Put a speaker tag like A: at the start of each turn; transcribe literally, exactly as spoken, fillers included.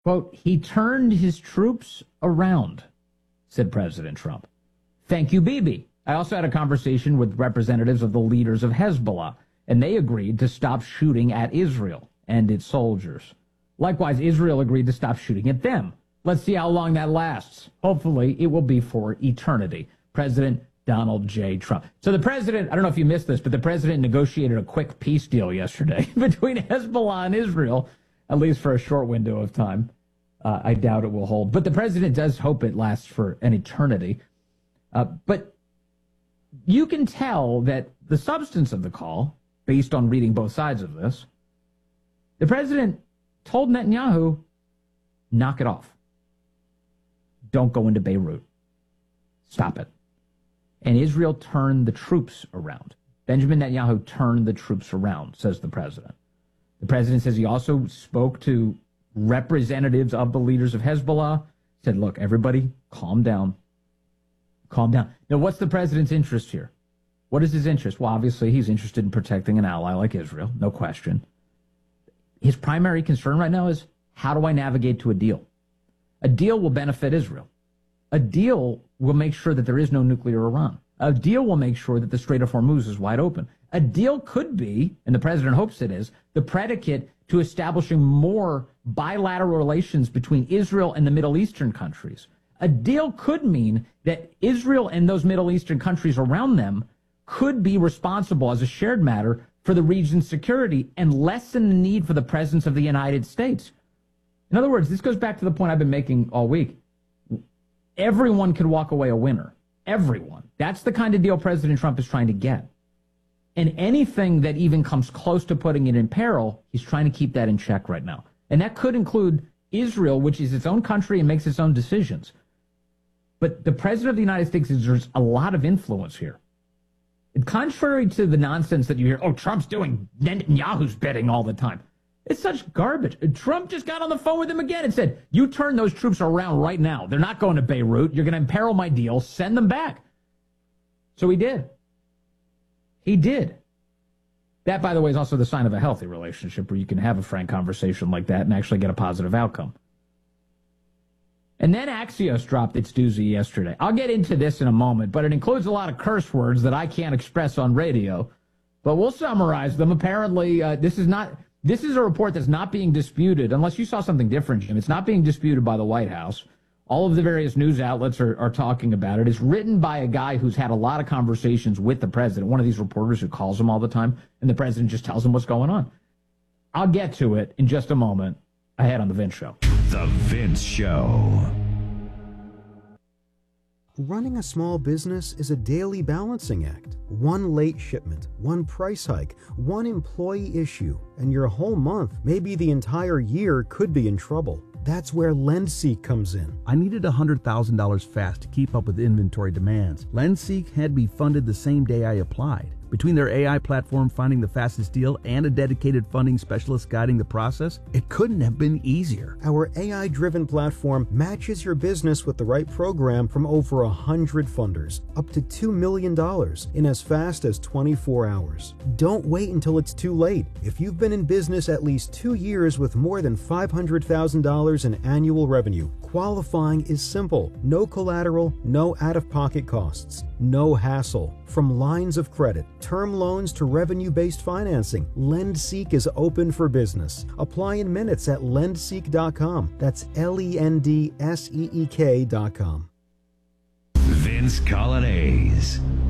A: Quote, he turned his troops around, said President Trump. Thank you, Bibi. I also had a conversation with representatives of the leaders of Hezbollah, and they agreed to stop shooting at Israel and its soldiers. Likewise, Israel agreed to stop shooting at them. Let's see how long that lasts. Hopefully, it will be for eternity. President Donald J. Trump. So the president, I don't know if you missed this, but the president negotiated a quick peace deal yesterday between Hezbollah and Israel, at least for a short window of time. Uh, I doubt it will hold. But the president does hope it lasts for an eternity. Uh, but you can tell that the substance of the call, based on reading both sides of this, the president told Netanyahu, knock it off. Don't go into Beirut. Stop it. And Israel turned the troops around. Benjamin Netanyahu turned the troops around, says the president. The president says he also spoke to representatives of the leaders of Hezbollah, said, look, everybody, calm down. Calm down. Now, what's the president's interest here? What is his interest? Well, obviously, he's interested in protecting an ally like Israel, no question. His primary concern right now is, how do I navigate to a deal? A deal will benefit Israel. A deal will make sure that there is no nuclear Iran. A deal will make sure that the Strait of Hormuz is wide open. A deal could be, and the president hopes it is, the predicate to establishing more bilateral relations between Israel and the Middle Eastern countries. A deal could mean that Israel and those Middle Eastern countries around them could be responsible as a shared matter for the region's security and lessen the need for the presence of the United States. In other words, this goes back to the point I've been making all week. Everyone could walk away a winner. Everyone. That's the kind of deal President Trump is trying to get. And anything that even comes close to putting it in peril, he's trying to keep that in check right now. And that could include Israel, which is its own country and makes its own decisions. But the president of the United States exerts a lot of influence here. And contrary to the nonsense that you hear, oh, Trump's doing Netanyahu's bidding all the time. It's such garbage. Trump just got on the phone with him again and said, you turn those troops around right now. They're not going to Beirut. You're going to imperil my deal. Send them back. So he did. He did. That, by the way, is also the sign of a healthy relationship where you can have a frank conversation like that and actually get a positive outcome. And then Axios dropped its doozy yesterday. I'll get into this in a moment, but it includes a lot of curse words that I can't express on radio. But we'll summarize them. Apparently, uh, this is not... This is a report that's not being disputed, unless you saw something different, Jim. It's not being disputed by the White House. All of the various news outlets are, are talking about it. It's written by a guy who's had a lot of conversations with the president, one of these reporters who calls him all the time, and the president just tells him what's going on. I'll get to it in just a moment ahead on The Vince Show.
B: The Vince Show.
C: Running a small business is a daily balancing act. One late shipment, one price hike, one employee issue, and your whole month, maybe the entire year, could be in trouble. That's where LendSeek comes in.
D: I needed one hundred thousand dollars fast to keep up with inventory demands. LendSeek had me funded the same day I applied. Between their A I platform finding the fastest deal and a dedicated funding specialist guiding the process, it couldn't have been easier.
C: Our A I-driven platform matches your business with the right program from over one hundred funders, up to two million dollars in as fast as twenty-four hours. Don't wait until it's too late. If you've been in business at least two years with more than five hundred thousand dollars in annual revenue, qualifying is simple. No collateral, no out-of-pocket costs, no hassle. From lines of credit, term loans to revenue-based financing, LendSeek is open for business. Apply in minutes at lendseek dot com. That's L E N D S E E K dot com.
B: Vince Coglianese.